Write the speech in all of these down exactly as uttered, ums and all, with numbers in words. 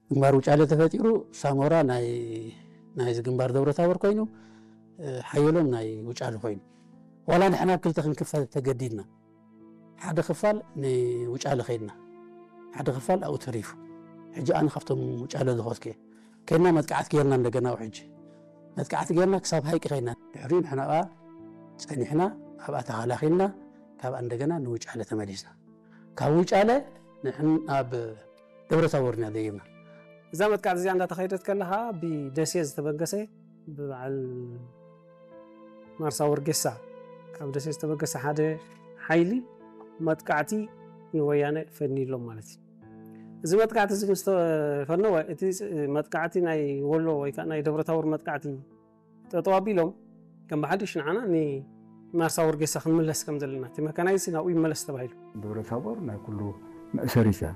ግንባር ውጫሌ ተፈጢሩ ሳሞራ ናይ ናይ ግንባር ደብረታቦር ኮይኑ ሓየሎም ናይ ውጫሌ ኮይኑ ወላ ንሕና ክልተ ክንክፈል ተገዲድና ሓደ ክፋል ንውጫሌ ኸይድና ሓደ ክፋል ኣብኡ ተሪፉ ሕጂ ኣነ ካብቶም ውጫሌ ዝኸድኩ ከና መጥቃዕት ጌርና እንደገና ውሕጂ መጥቃዕት ጌርና ክሳብ ሃይቂ ኸይድና ድሕሪኡ ንሕና ፀኒሕና ኣብኣ ተኸላኺልና ካብኣ እንደገና ንውጫሌ ተመሊስና ካብ ውጫሌ ንሕና ኣብ ደብረታቦር ኢና ደይብና እዛ መጥቃዕት እዚኣ እንዳተኸይደት ከለኻ ብደሴ ዝተበገሰ ብበዓል ማርሳ ወርጌሳ ካብ ደሴ ዝተበገሰ ሓደ ሓይሊ መጥቃዕቲ ንወያነ ፈኒሎም ማለት እዩ እዚ መጥቃዕቲ እዚ ዝተፈነወ እቲ መጥቃዕቲ ናይ ወሎ ወይ ከዓ ናይ ደብረታቦር መጥቃዕቲ ጠጠው ኣቢሎም ከም ብሓድሽ ንዓና ንማርሳ ወርጌሳ ክንምለስ ከም ዘለና እቲ መካናይዝ ናብኡ ይመለስ ተባሂሉ ደብረታቦር ናይ ኩሉ መእሰሪ እያ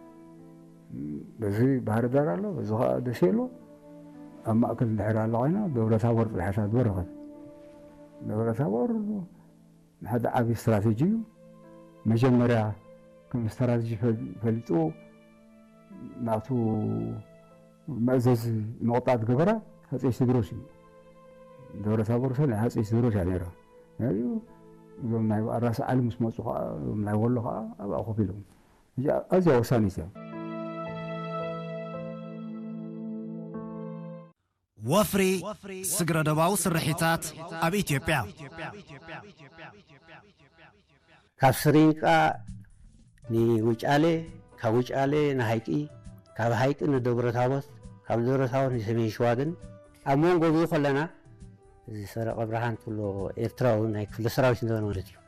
በዚ ባህር ዳር ኣሎ በዚ ከዓ ደሴ ኣሎ ኣብ ማእከል ድሕሪ ኣሎ ኮይና ደብረታቦር ጥልሓታ ትበረኸት ደብረታቦር ሓደ ዓብዪ ስትራቴጂ እዩ መጀመርያ ከም ስትራቴጂ ፈሊጡ ናቱ መእዘዝ ንቕጣት ገበራ ሃፀይ ቴዎድሮስ እዩ ደብረታቦር ሰ ናይ ሃፀይ ቴዎድሮስ እያ ነይራ እዞም ናይ ራስ ዓሊ ምስ መፁ ከዓ ናይ ወሎ ከዓ ኣብኣ ኮፍ ኢሎም ኣዝያ ወሳኒት እያ ወፍሪ ስግረ ደባው ስርሒታት ኣብ ኢትዮጵያ ካብ ስሪንቃ ንውጫሌ ካብ ውጫሌ ንሃይቂ ካብ ሃይቂ ንደብረታቦር ካብ ደብረታቦር ንሰሜን ሸዋ ግን ኣብ መንጎ ብዙ ከለና እዚ ሰረቐ ብርሃን ኩሎ ኤርትራዊ ናይ ክፍለ ሰራዊት እንደሆነ ማለት እዩ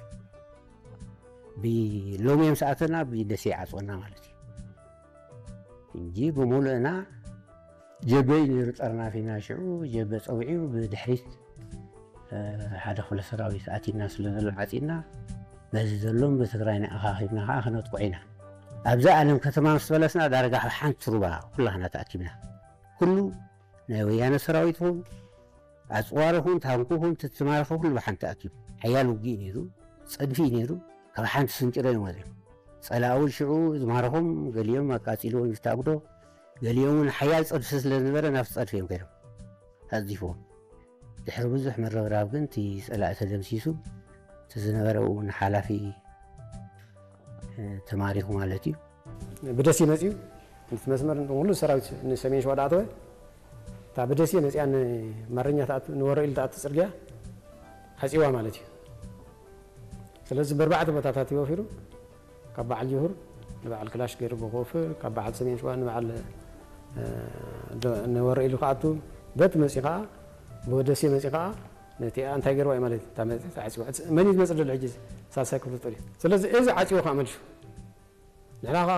ብሎሚየም ሰዓትና ብደሴ ዓፅወና ማለት እዩ እንጂ ብሙሉእና ጀበይ ንርጠርና ፊና ሽዑ ጀበ ፀውዒው ብድሕሪት ሓደ ክፍለ ሰራዊት ኣቲና ስለዘሎ ዓፂና በዚ ዘሎም ብትግራይና ኣኻኺብና ከዓ ክነጥቁ ኢና ኣብዛ ዓለም ከተማ ምስ በለስና ዳርጋ ሓንቲ ሩባ ኩላህና ተኣኪብና ኩሉ ናይ ወያነ ሰራዊት ይኹን ኣፅዋር ይኹን ታንኩ ይኹን ትትማርኸ ኩሉ ብሓንቲ ተኣኪቡ ሓያል ውግእ ነይሩ ፀድፊ ነይሩ ካብ ሓንቲ ስንጭረ እዩ ማለት እዩ ፀላእውን ሽዑ ዝማረኹም ገሊኦም ኣቃፂልዎም ይፍታግዶ ገሊኦም ሓያል ፀድፊ ስለዝነበረ ናብቲ ፀድፊ እዮም ከይዶም ኣዚፎም ድሕሪ ብዙሕ መረብራብ ግን እቲ ፀላእ ተደምሲሱ እቲ ዝነበረው ንሓላፊ ተማሪኹ ማለት እዩ ብደሴ መፅዩ ምስ መስመር ኩሉ ሰራዊት ንሰሜን ሸዋ ዳኣተወ እታ ብደሴ መፅያ ንማረኛ ንወረኢሉ ተኣቱ ፅርግያ ሓፂዋ ማለት እዩ ስለዚ ብኣርባዕተ ቦታታት ይወፊሩ ካብ በዓል ጅሁር ንበዓል ክላሽ ገይሩ ብኮፍር ካብ በዓል ሰሜን ሸዋ ንበዓል ንወረኢሉ ከኣቱ በት መፂ ከዓ ብደሴ መፂ ከዓ ነቲ እንታይ ገይርዋ እዩ ማለት እዩ ዓፂዋ መን እዩ ዝመፅእ ዘሎ ሕጂ ሳልሳይ ክፍለ ጦር እዩ ስለዚ እዚ ዓፂዎ ከዓ መልሱ ንሕና